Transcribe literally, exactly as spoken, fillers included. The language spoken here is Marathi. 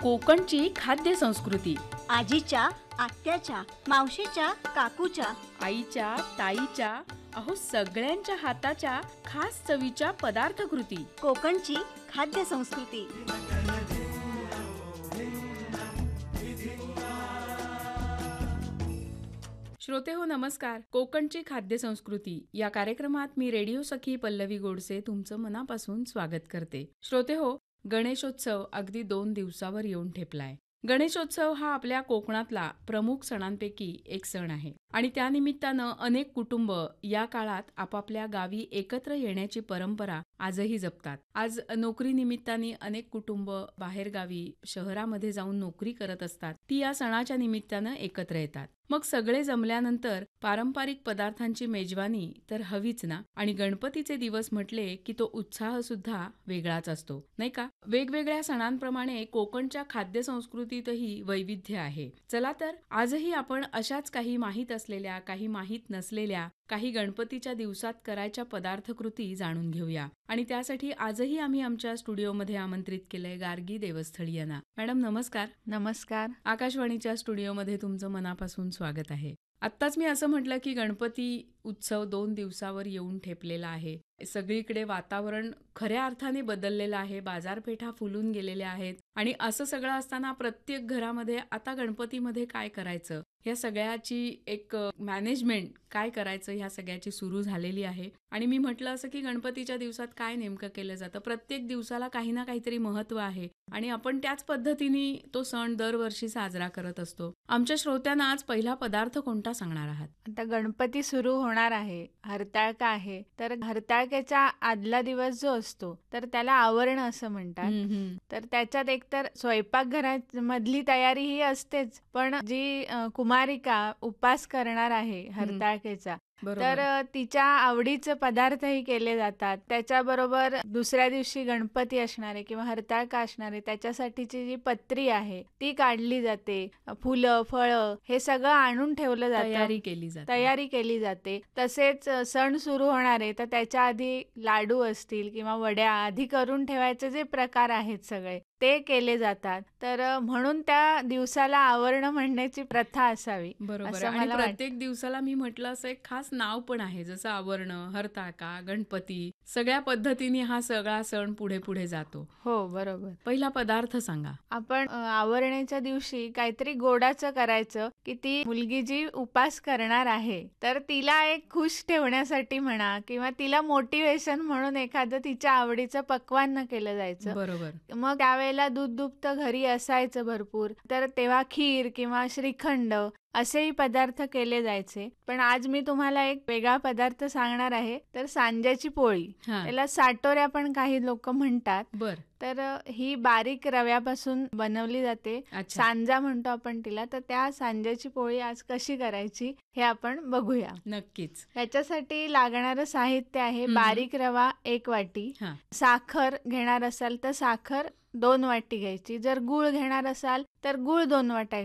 कोकणची खाद्य संस्कृती. आजीच्या, आत्याच्या, मावशीच्या, काकूच्या, आईच्या, ताईच्या, अहो सगळ्यांच्या हाताच्या खास चवीच्या पदार्थकृती. कोकणची खाद्य संस्कृती. श्रोते हो नमस्कार. कोकणची खाद्य संस्कृती या कार्यक्रमात मी रेडिओ सखी पल्लवी गोडसे तुमचं मनापासून स्वागत करते. श्रोते हो, गणेशोत्सव अगदी दोन दिवसावर येऊन ठेपलाय. गणेशोत्सव हा आपल्या कोकणातला प्रमुख सणांपैकी एक सण आहे आणि त्यानिमित्तानं अनेक कुटुंब या काळात आपापल्या गावी एकत्र येण्याची परंपरा आजही जपतात. आज नोकरी निमित्ताने अनेक कुटुंब बाहेरगावी शहरामध्ये जाऊन नोकरी करत असतात. ती या सणाच्या निमित्तानं एकत्र येतात. मग सगळे जमल्यानंतर पारंपरिक पदार्थांची मेजवानी तर हवीच ना. आणि गणपतीचे दिवस म्हटले की तो उत्साह सुद्धा वेगळाच असतो, नाही का? वेगवेगळ्या सणांप्रमाणे कोकणच्या खाद्य संस्कृतीतही वैविध्य आहे. चला तर आजही आपण अशाच काही माहीत असलेल्या, काही माहीत नसलेल्या, काही गणपतीच्या दिवसात करायच्या पदार्थकृती जाणून घेऊया. आणि त्यासाठी आजही आम्ही आमच्या स्टुडिओमध्ये आमंत्रित केलंय गार्गी देवस्थळी यांना. मॅडम नमस्कार. नमस्कार. आकाशवाणीच्या स्टुडिओमध्ये तुमचं मनापासून स्वागत आहे. आत्ताच मी असं म्हटलं की गणपती उत्सव दोन दिवसावर येऊन ठेपलेला आहे. सगळीकडे वातावरण खऱ्या अर्थाने बदललेलं आहे. बाजारपेठा फुलून गेलेल्या आहेत आणि असं सगळं असताना प्रत्येक घरामध्ये आता गणपतीमध्ये काय करायचं ह्या सगळ्याची एक मॅनेजमेंट काय करायचं ह्या सगळ्याची सुरू झालेली आहे. आणि मी म्हटलं असं की गणपतीच्या दिवसात काय नेमकं केलं जातं. प्रत्येक दिवसाला काही ना काहीतरी महत्व आहे आणि आपण त्याच पद्धतीने तो सण दरवर्षी साजरा करत असतो. आमच्या श्रोत्यांना आज पहिला पदार्थ कोणता सांगणार आहात? आता गणपती सुरू होणार आहे, हरताळका आहे, तर हरताळकेचा आदला दिवस जो असतो तर त्याला आवरण असं म्हणतात. तर त्याच्यात एकतर स्वयंपाकघरात मधली तयारी ही असतेच, पण जी अ, कुमारिका उपास करणार आहे हरताळकेचा तर तिच्या आवडीचे पदार्थही केले जातात. त्याच्याबरोबर दुसऱ्या दिवशी गणपती असणारे किंवा हरताळका असणारे त्याच्यासाठीची जी पत्री आहे ती काढली जाते. फुलं, फळं हे सगळं आणून ठेवलं जातं, तयारी केली जाते तयारी केली जाते. तसेच सण सुरू होणार आहे तर त्याच्या आधी लाडू असतील किंवा वड्या आधी करून ठेवायचे जे प्रकार आहेत सगळे ते केले जातात. तर म्हणून त्या दिवसाला आवरण म्हणण्याची प्रथा असावी. बरोबर. आणि प्रत्येक दिवसाला मी म्हटलं असं एक खास नाव पण आहे, जसं आवरण, हरताळका, गणपती, सगळ्या पद्धतीने हा सगळा सण पुढे पुढे जातो. हो बरोबर. पहिला पदार्थ सांगा. आपण आवरण्याच्या दिवशी काहीतरी गोडाचं करायचं की ती मुलगी जी उपास करणार आहे तर तिला एक खुश ठेवण्यासाठी म्हणा किंवा तिला मोटिवेशन म्हणून एखादं तिच्या आवडीचं पक्वान्न केलं जायचं. बरोबर. मग त्यावेळेला दूध दुभतं घरी असायचं भरपूर, तर तेव्हा खीर किंवा श्रीखंड असेही पदार्थ केले जायचे. पण आज मी तुम्हाला एक वेगळा पदार्थ सांगणार आहे, तर सांज्याची पोळी. त्याला साटोऱ्या पण काही लोक म्हणतात. बर. तर ही बारीक रव्यापासून बनवली जाते. सांजा म्हणतो आपण तिला. तर त्या सांज्याची पोळी आज कशी करायची हे आपण बघूया. नक्कीच. त्याच्यासाठी लागणारं साहित्य आहे बारीक रवा एक वाटी, साखर घेणार असाल तर साखर दोन वाटी घ्यायची, जर गुळ घेणार असाल तर गुळ दोन वाट्या